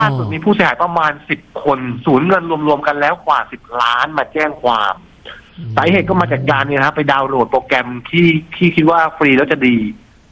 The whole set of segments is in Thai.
ล่าสุดมีผู้เสียหายประมาณ10 คนสูญเงินรวมๆกันแล้วกว่า10 ล้านมาแจ้งความสาเหตุก็มาจากการเนี่ยครับไปดาวน์โหลดโปรแกรมที่คิดว่าฟรีแล้วจะดี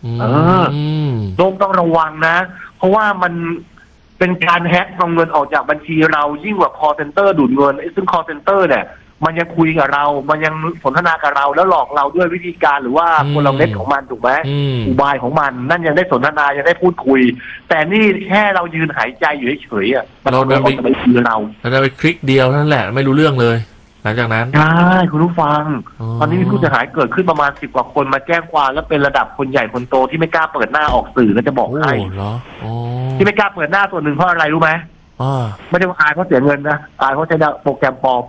ต้องระวังนะเพราะว่ามันเป็นการแฮ็กเอาเงินออกจากบัญชีเรายิ่งกว่า call center ดูดเงินซึ่ง call center เนี่ยมันยังคุยกับเรามันยังสนทนากับเราแล้วหลอกเราด้วยวิธีการหรือว่ากลเม็ดของมันถูกไหมอุบายของมันนั่นยังได้สนทนายังได้พูดคุยแต่นี่แค่เรายืนหายใจอยู่เฉยๆอ่ะเราเดินไปคือเราไปคลิกเดียวนั่นแหละไม่รู้เรื่องเลยหลังจากนั้นใช่คุณผู้ฟังตอนนี้มีผู้เสียหายเกิดขึ้นประมาณ10 กว่าคนมาแจ้งความแล้วเป็นระดับคนใหญ่คนโตที่ไม่กล้าเปิดหน้าออกสื่อก็จะบอกให้ที่ไม่กล้าเปิดหน้าส่วนหนึ่งเพราะอะไรรู้ไหมไม่ได้อายเพราะเสียเงินนะอายเพราะใช้โปรแกรมปลอม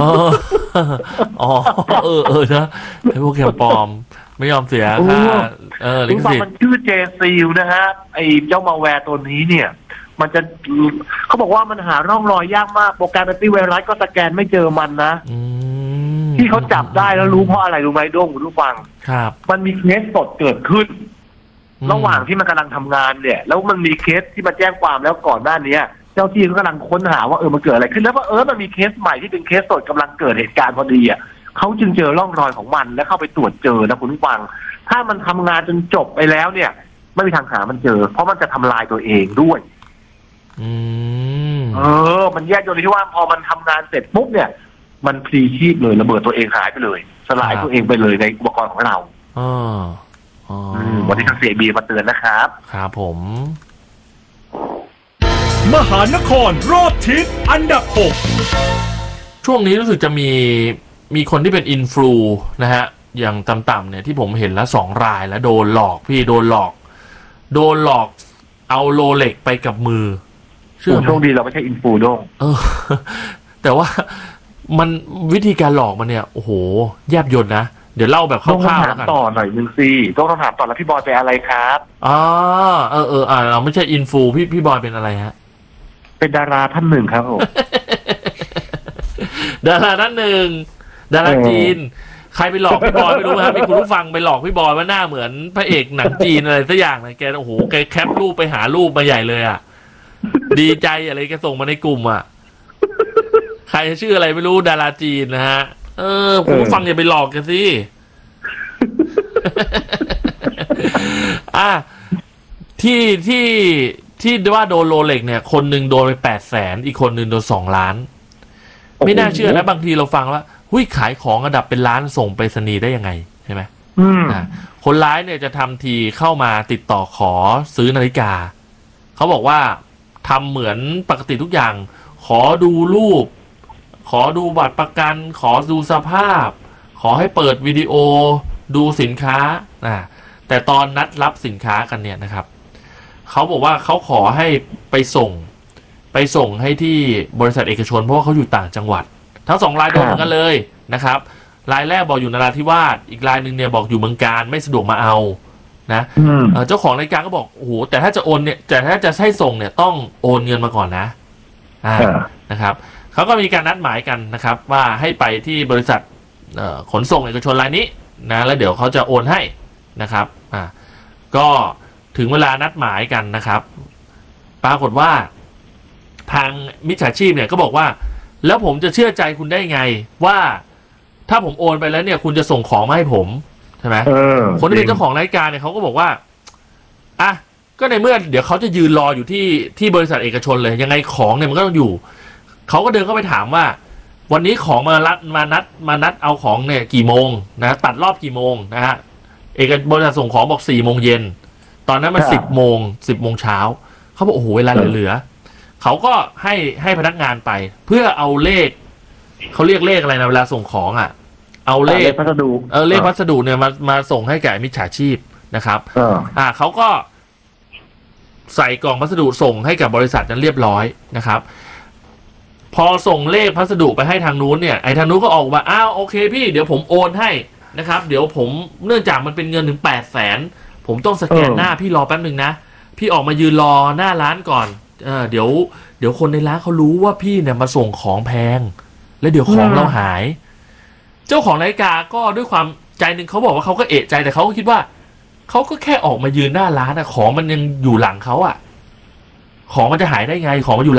นะไอ้โปรแกรมปลอมไม่ยอมเสียค่าลิขสิทธิ์มันชื่อ JSeal นะฮะไอ้เจ้ามาแวร์ตัวนี้เนี่ยมันจะเขาบอกว่ามันหาร่องรอยยากมากโปรแกรมแอนตี้ไวรัสก็สแกนไม่เจอมันนะที่เขาจับได้แล้วรู้เพราะอะไรรู้ไหมด้งคุณผู้ฟังครับมันมีเคสสดเกิดขึ้นระหว่างที่มันกำลังทำงานเนี่ยแล้วมันมีเคสที่มาแจ้งความแล้วก่อนหน้านี้เจ้าที่เขากำลังค้นหาว่ามันเกิดอะไรขึ้นแล้วว่ามันมีเคสใหม่ที่เป็นเคสสดกำลังเกิดเหตุการณ์พอดีอ่ะเขาจึงเจอร่องรอยของมันแล้วเข้าไปตรวจเจอนะคุณผู้ฟังถ้ามันทำงานจนจบไปแล้วเนี่ยไม่มีทางหามันเจอเพราะมันจะทำลายตัวเองด้วยมันแยกโดยที่ว่าพอมันทำงานเสร็จปุ๊บเนี่ยมันพลีชีพเลยระเบิดตัวเองหายไปเลยสลายตัวเองไปเลยในอุปกรณ์ของเราวันนี้ทางเสียบีมาเตือนนะครับครับผมมหานครรอบทิศอันดับ6 ช่วงนี้รู้สึกจะมีคนที่เป็นอินฟลูนะฮะอย่างต่ำๆเนี่ยที่ผมเห็นแล้ว2 รายแล้วโดนหลอกพี่โดนหลอกเอาโรเล็กไปกับมือโชคดีเราไม่ใช่อินฟูด้งแต่ว่ามันวิธีการหลอกมันเนี่ยโอ้โหแยบยลนะเดี๋ยวเล่าแบบคร่าวๆแล้วกันต่อหน่อยนึงสิต้องถามต่อแล้วพี่บอยเป็นอะไรครับเราไม่ใช่อินฟูพี่บอยเป็นอะไรฮะเป็นดาราท่านหนึ่งครับผมดาราท่านหนึ่งดาราจีนใครไปหลอกพี่บอยไม่รู้ครับมีคุณผู้ฟังไปหลอกพี่บอยว่าหน้าเหมือนพระเอกหนังจีนอะไรสักอย่างเลยแกโอ้โหแกแคปรูปไปหารูปมาใหญ่เลยอ่ะดีใจอะไรแกส่งมาในกลุ่มอ่ะใครชื่ออะไรไม่รู้ดาราจีนนะฮะคุณผู้ฟังอย่าไปหลอกกันสิที่ว่าโดนโรเล็กเนี่ยคนหนึ่งโดนไป800,000อีกคนหนึ่งโดน2 ล้านไม่น่าเชื่อนะบางทีเราฟังว่าขายของระดับเป็นล้านส่งไปรษณีย์ได้ยังไงใช่ไหมคนร้ายเนี่ยจะทำทีเข้ามาติดต่อขอซื้อนาฬิกาเขาบอกว่าทำเหมือนปกติทุกอย่างขอดูรูปขอดูบัตรประกันขอดูสภาพขอให้เปิดวิดีโอดูสินค้าแต่ตอนนัดรับสินค้ากันเนี่ยนะครับเขาบอกว่าเขาขอให้ไปส่งให้ที่บริษัทเอกชนเพราะว่าเขาอยู่ต่างจังหวัดทั้ง2 รายโดนเหมือนกันเลยนะครับรายแรกบอกอยู่นราธิวาสอีกรายหนึ่งเนี่ยบอกอยู่เมืองการไม่สะดวกมาเอานะเจ้าของนาฬิกาก็บอกโอ้โหแต่ถ้าจะโอนเนี่ยแต่ถ้าจะให้ส่งเนี่ยต้องโอนเงินมาก่อนนะครับเขาก็มีการนัดหมายกันนะครับว่าให้ไปที่บริษัทขนส่งเอกชนรายนี้นะแล้วเดี๋ยวเขาจะโอนให้นะครับก็ถึงเวลานัดหมายกันนะครับปรากฏว่าทางมิจฉาชีพเนี่ยก็บอกว่าแล้วผมจะเชื่อใจคุณได้ไงว่าถ้าผมโอนไปแล้วเนี่ยคุณจะส่งของมาให้ผมใช่ไหมคนที่เป็นเจ้าของนาฬิกาเนี่ยเขาก็บอกว่าก็ในเมื่อเดี๋ยวเขาจะยืนรออยู่ที่บริษัทเอกชนเลยยังไงของเนี่ยมันก็ต้องอยู่เขาก็เดินเข้าไปถามว่าวันนี้ของมานัดเอาของเนี่ยกี่โมงนะตัดรอบกี่โมงนะฮะบริษัทส่งของบอก4 โมงเย็นตอนนั้นมัน10 โมงเช้าเขาบอกโอ้โหเวลาเหลือเขาก็ให้พนักงานไปเพื่อเอาเลขเขาเรียกเลขอะไรนะเวลาส่งของเอาเลขพัสดุเลขพัสดุเนี่ยมาส่งให้แก่มิจฉาชีพนะครับเขาก็ใส่กล่องพัสดุส่งให้กับบริษัทนั้นเรียบร้อยนะครับพอส่งเลขพัสดุไปให้ทางนู้นเนี่ยไอ้ทางนู้นก็ออกมาโอเคพี่เดี๋ยวผมโอนให้นะครับเดี๋ยวผมเนื่องจากมันเป็นเงินถึง800,000ผมต้องสแกนหน้าพี่รอแป๊บนึงนะพี่ออกมายืนรอหน้าร้านก่อนเดี๋ยวคนในร้านเขารู้ว่าพี่เนี่ยมาส่งของแพงแล้วเดี๋ยวของเราหายเจ้าของนาฬิกาก็ด้วยความใจหนึ่งเขาบอกว่าเขาก็เอะใจแต่เขาก็คิดว่าเขาก็แค่ออกมายืนหน้าร้านของมันยังอยู่หลังเขาของมันจะหายได้ไงของมันอยู่